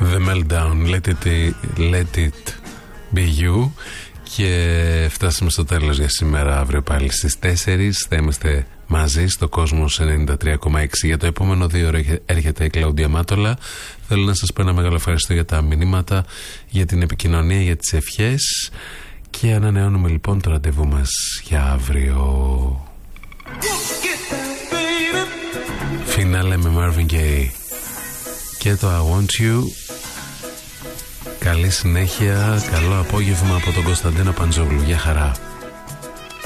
The Meltdown, Let it be you. Και φτάσαμε στο τέλος για σήμερα. Αύριο πάλι στις 4 θα είμαστε μαζί στο Κόσμος 93,6. Για το επόμενο 2 ώρες έρχεται η Κλαούντια Μάτολα. Θέλω να σας πω ένα μεγάλο ευχαριστώ για τα μηνύματα, για την επικοινωνία, για τις ευχές. Και ανανεώνουμε λοιπόν το ραντεβού μας για αύριο. Φινάλε με Marvin Gaye και το I Want You. Καλή συνέχεια, καλό απόγευμα από τον Κωνσταντίνο Παντζόγλου. Γεια χαρά.